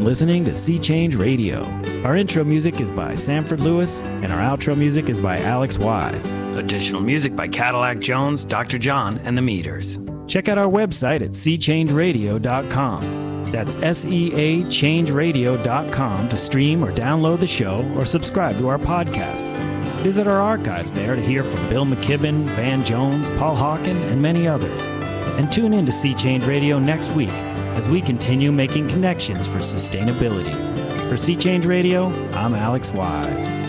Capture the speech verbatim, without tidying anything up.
been listening to Sea Change Radio. Our intro music is by Sanford Lewis, and our outro music is by Alex Wise. Additional music by Cadillac Jones, Doctor John, and the Meters. Check out our website at sea change radio dot com. That's S E A change radio dot com to stream or download the show or subscribe to our podcast. Visit our archives there to hear from Bill McKibben, Van Jones, Paul Hawken, and many others. And tune in to Sea Change Radio next week as we continue making connections for sustainability. For Sea Change Radio, I'm Alex Wise.